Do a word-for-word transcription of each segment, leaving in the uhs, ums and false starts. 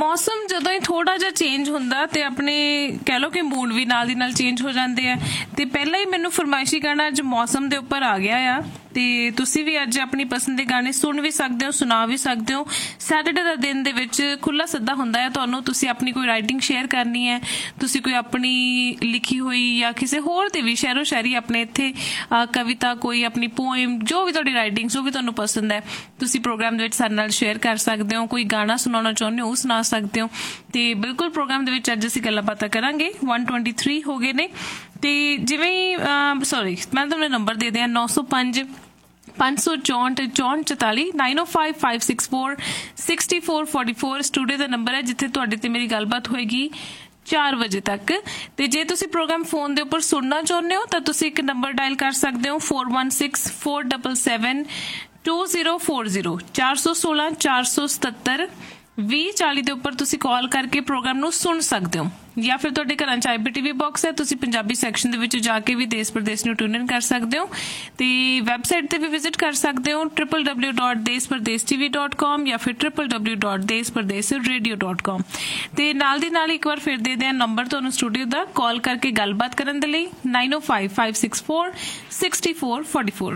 ਮੌਸਮ ਜਦੋਂ ਹੀ ਥੋੜਾ ਜਿਹਾ ਚੇਂਜ ਹੁੰਦਾ ਤੇ ਆਪਣੇ ਕਹਿ ਲਓ ਕਿ ਮੂਡ ਵੀ ਨਾਲ ਦੀ ਨਾਲ ਚੇਂਜ ਹੋ ਜਾਂਦੇ ਆ। ਤੇ ਪਹਿਲਾਂ ਹੀ ਮੈਨੂੰ ਫਰਮਾਇਸ਼ੀ ਗਾਣਾ ਅੱਜ ਮੌਸਮ ਦੇ ਉੱਪਰ ਆ ਗਿਆ ਆ ਤੇ ਤੁਸੀਂ ਵੀ ਅੱਜ ਆਪਣੀ ਪਸੰਦ ਦੇ ਗਾਣੇ ਸੁਣ ਵੀ ਸਕਦੇ ਹੋ, ਸੁਣਾ ਵੀ ਸਕਦੇ ਹੋ। ਸੈਟਰਡੇ ਦਾ ਦਿਨ ਦੇ ਵਿੱਚ ਖੁੱਲਾ ਸੱਦਾ ਹੁੰਦਾ ਹੈ ਤੁਹਾਨੂੰ। ਤੁਸੀਂ ਆਪਣੀ ਕੋਈ ਰਾਈਟਿੰਗ ਸ਼ੇਅਰ ਕਰਨੀ ਹੈ, ਤੁਸੀਂ ਕੋਈ ਆਪਣੀ ਲਿਖੀ ਹੋਈ ਜਾਂ ਕਿਸੇ ਹੋਰ ਤੇ ਵੀ ਸ਼ਾਇਰੋ ਸ਼ਾਇਰੀ ਆਪਣੇ ਇੱਥੇ ਕਵਿਤਾ, ਕੋਈ ਆਪਣੀ ਪੋਇਮ, ਜੋ ਵੀ ਤੁਹਾਡੀ ਰਾਈਟਿੰਗ ਜੋ ਵੀ ਤੁਹਾਨੂੰ ਪਸੰਦ ਹੈ ਤੁਸੀਂ ਪ੍ਰੋਗਰਾਮ ਦੇ ਵਿੱਚ ਸਾਡੇ ਨਾਲ ਸ਼ੇਅਰ ਕਰ ਸਕਦੇ ਹੋ। ਕੋਈ ਗਾਣਾ ਸੁਣਾਉਣਾ ਚਾਹੁੰਦੇ ਹੋ ਉਹ ਸੁਣਾ ਸਕਦੇ ਹੋ। ਤੇ ਬਿਲਕੁਲ ਪ੍ਰੋਗਰਾਮ ਦੇ ਵਿੱਚ ਅੱਜ ਅਸੀਂ ਗੱਲਾਂ ਬਾਤਾਂ ਕਰਾਂਗੇ। ਇੱਕ ਸੌ तेईस ਹੋ ਗਏ ਨੇ ਤੇ ਜਿਵੇਂ ਹੀ ਸੌਰੀ ਮੈਂ ਤੁਹਾਨੂੰ ਨੰਬਰ ਦੇ ਦਿਆਂ ਨੌ ਸੌ ਪੰਜ ਪੰਜ ਸੌ ਚੌਂਹਠ ਚੌਂਹਠ ਚੁਤਾਲੀ ਨਾਈਨ ਓ five five six four sixty four forty four studio ਦਾ ਨੰਬਰ ਹੈ ਜਿੱਥੇ ਤੁਹਾਡੇ ਤੇ ਮੇਰੀ ਗੱਲਬਾਤ ਹੋਏਗੀ ਚਾਰ ਵਜੇ ਤੱਕ। ਤੇ ਜੇ ਤੁਸੀਂ ਪ੍ਰੋਗਰਾਮ ਫੋਨ ਦੇ ਉੱਪਰ ਸੁਣਨਾ ਚਾਹੁੰਦੇ ਹੋ ਤਾਂ ਤੁਸੀਂ ਇੱਕ ਨੰਬਰ ਡਾਇਲ ਕਰ ਸਕਦੇ ਹੋ four one six four seven seven two zero four zero ਚਾਰ ਸੌ ਸੋਲਾਂ ਚਾਰ ਸੌ ਸਤੱਤਰ ਵੀਹ ਚਾਲੀ ਦੇ ਉੱਪਰ ਤੁਸੀਂ ਕਾਲ ਕਰਕੇ ਪ੍ਰੋਗਰਾਮ ਨੂੰ ਸੁਣ ਸਕਦੇ ਹੋ। ਜਾਂ ਫਿਰ ਤੁਹਾਡੇ ਘਰਾਂ 'ਚ ਆਈ ਪੀ ਟੀ ਵੀ ਬਾਕਸ ਹੈ, ਤੁਸੀਂ ਪੰਜਾਬੀ ਸੈਕਸ਼ਨ ਦੇ ਵਿੱਚ ਜਾ ਕੇ ਵੀ ਦੇਸ਼ ਪ੍ਰਦੇਸ਼ ਨੂੰ ਟਿਊਨ ਇਨ ਕਰ ਸਕਦੇ ਹੋ। ਤੇ ਵੈਬਸਾਈਟ ਤੇ ਵੀ ਵਿਜ਼ਿਟ ਕਰ ਸਕਦੇ ਹੋ ਟ੍ਰਿਪਲ ਡਬਲਿਊ ਡਾਟ ਦੇਸ਼ ਪ੍ਰਦੇਸ਼ ਟੀਵੀ ਡਾਟ ਕਾਮ ਜਾਂ ਫਿਰ ਟ੍ਰਿਪਲ ਡਬਲਿਊ ਡਾਟ ਦੇਸ਼ ਪ੍ਰਦੇਸ਼ ਰੇਡੀਓ ਡਾਟ ਕਾਮ। ਤੇ ਨਾਲ ਦੀ ਨਾਲ ਇੱਕ ਵਾਰ ਫਿਰ ਦੇ ਦਿਆਂ ਨੰਬਰ ਤੁਹਾਨੂੰ ਸਟੂਡੀਓ ਦਾ ਕਾਲ ਕਰਕੇ ਗੱਲਬਾਤ ਕਰਨ ਦੇ ਲਈ nine O five five six four sixty four forty four.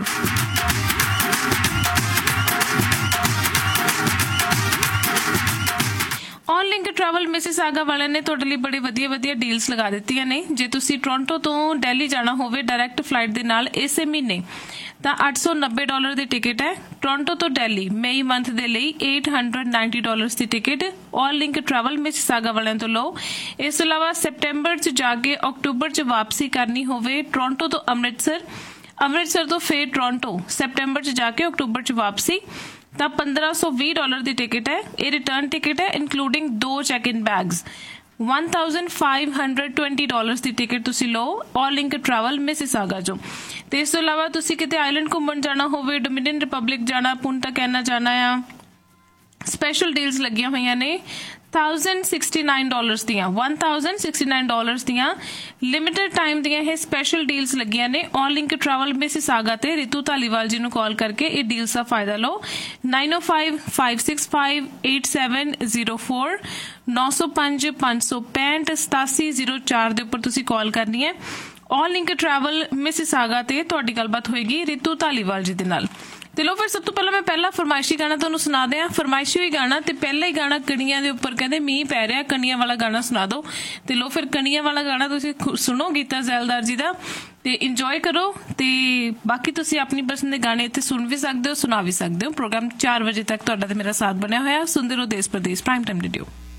On link travel Mississauga ਵਾਲਿਆਂ ਨੇ ਤੁਹਾਡੇ ਲਈ ਬੜੇ ਵਧੀਆ ਵਧੀਆ ਡੀਲਸ ਲਗਾ ਦਿੱਤੀਆਂ ਨੇ। ਜੇ ਤੁਸੀਂ ਟੋਰਾਂਟੋ ਤੋਂ ਦਿੱਲੀ ਜਾਣਾ ਹੋਵੇ ਡਾਇਰੈਕਟ ਫਲਾਈਟ ਦੇ ਨਾਲ ਇਸੇ ਮਹੀਨੇ ਤਾਂ ਅੱਠ ਸੌ ਨੱਬੇ ਡਾਲਰ ਦੀ ਟਿਕਟ ਹੈ। ਟੋਰਾਂਟੋ ਤੋਂ ਦਿੱਲੀ ਮਈ ਮੰਥ ਦੇ ਲਈ ਅੱਠ ਸੌ ਨੱਬੇ dollars the ticket on link travel Mississauga ਵਾਲਿਆਂ ਤੋਂ ਲਓ। ਇਸ ਤੋਂ ਇਲਾਵਾ ਸੈਪਟੈਂਬਰ 'ਚ ਜਾ ਕੇ ਅਕਤੂਬਰ 'ਚ ਵਾਪਸੀ ਕਰਨੀ ਹੋਵੇ ਟੋਰਾਂਟੋ ਤੋਂ ਅੰਮ੍ਰਿਤਸਰ, ਅੰਮ੍ਰਿਤਸਰ ਤੋਂ ਫੇਰ ਟੋਰਾਂਟੋ, ਸੈਪਟੈਂਬਰ 'ਚ ਜਾ ਕੇ ਅਕਤੂਬਰ 'ਚ ਵਾਪਸੀ ਤਾਂ ਪੰਦਰਾਂ ਸੌ ਵੀਹ ਡਾਲਰ ਦੀ ਟਿਕਟ ਹੈ। ਇਹ ਰਿਟਰਨ ਟਿਕਟ ਹੈ ਇਨਕਲੂਡਿੰਗ ਦੋ check in bags. one thousand five hundred twenty dollars the ticket ਤੁਸੀਂ ਲਓ ਔਲ ਲਿੰਕ ਟਰੈਵਲ ਮਿਸਿਸਾਗਾ ਚੋਂ। ਤੇ ਇਸ ਤੋਂ ਇਲਾਵਾ ਤੁਸੀਂ ਕਿਤੇ ਆਈਲੈਂਡ ਘੁੰਮਣ ਜਾਣਾ ਹੋਵੇ, ਡੋਮਿਨੀਅਨ ਰਿਪਬਲਿਕ ਜਾਣਾ, ਪੁੰਟਾ ਕੈਨਾ ਜਾਣਾ ਆ, ਸਪੈਸ਼ਲ ਡੀਲਸ ਲੱਗੀਆਂ ਹੋਈਆਂ ਨੇ थाउजेंड सिक्सटी नाइन डॉलर्स दियां one thousand sixty nine dollars दियां लिमिटेड टाइम दियां ये स्पेशल डील्स लगियां ने ऑन लिंक ट्रैवल मिसिसागा ते रितु धालीवाल जी नूं कॉल करके ये डील्स का फायदा लो। नाइन ओ five five six five eight seven zero four नौ सौ पांच पांच सौ पैंठ सतासी जीरो चार दे उपर तुसीं कॉल करनी है। ऑन लिंक ट्रैवल मिसिसागा ते तुहाडी गलबात होएगी रितु धालीवाल जी दे नाल। ਤੇ ਲੋ ਫਿਰ ਸਭ ਤੋਂ ਪਹਿਲਾਂ ਮੈਂ ਪਹਿਲਾ ਫਰਮਾਇਸ਼ੀ ਗਾਣਾ ਤੁਹਾਨੂੰ ਸੁਣਾ ਦਿਆਂ। ਫਰਮਾਇਸ਼ੀ ਹੋਈ ਗਾਣਾ ਤੇ ਪਹਿਲਾ ਹੀ ਗਾਣਾ ਕਣੀਆਂ ਦੇ ਉੱਪਰ ਕਹਿੰਦੇ ਮੀਂਹ ਪੈ ਰਿਹਾ, ਕਣੀਆਂ ਵਾਲਾ ਗਾਣਾ ਸੁਣਾ ਦਿਓ। ਤੇ ਲੋ ਫਿਰ ਕਣੀਆਂ ਵਾਲਾ ਗਾਣਾ ਤੁਸੀਂ ਸੁਣੋ ਗੀਤਾ ਜ਼ੈਲਦਾਰ ਜੀ ਦਾ ਤੇ ਇੰਜੋਏ ਕਰੋ। ਤੇ ਬਾਕੀ ਤੁਸੀਂ ਆਪਣੀ ਪਸੰਦ ਦੇ ਗਾਣੇ ਇੱਥੇ ਸੁਣ ਵੀ ਸਕਦੇ ਹੋ, ਸੁਣਾ ਵੀ ਸਕਦੇ ਹੋ। ਪ੍ਰੋਗਰਾਮ ਚਾਰ ਵਜੇ ਤੱਕ ਤੁਹਾਡਾ ਤੇ ਮੇਰਾ ਸਾਥ ਬਣਿਆ ਹੋਇਆ। ਸੁਣਦੇ ਰਹੋ ਦੇਸ਼ ਪ੍ਰਦੇਸ਼ ਪ੍ਰਾਈਮ ਟਾਈਮ ਰੇਡੀਓ।